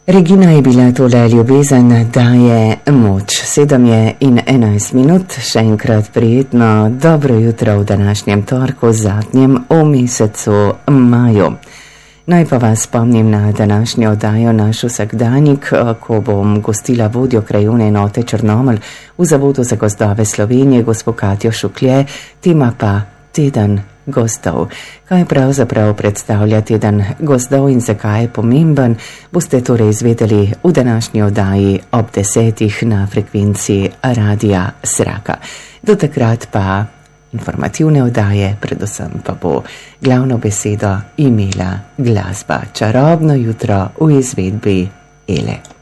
Regina je bila tole ljubezen, daje moč. 7:11, še enkrat prijetno dobro jutro v današnjem torku, zadnjem v mesecu maju. Naj pa vas spomnim na današnjo oddajo Naš vsakdanjik, ko bom gostila vodjo krajevne enote Črnomelj v Zavodu za gozdove Slovenije, gospo Katjo Šuklje, tema pa teden gozdov. Kaj pravzaprav predstavlja teden gozdov in zakaj je pomemben, boste torej izvedeli v današnji oddaji ob 10:00 na frekvenci Radia Sraka. Do takrat pa informativne oddaje, predvsem pa bo glavno besedo imela glasba. Čarobno jutro v izvedbi Ele.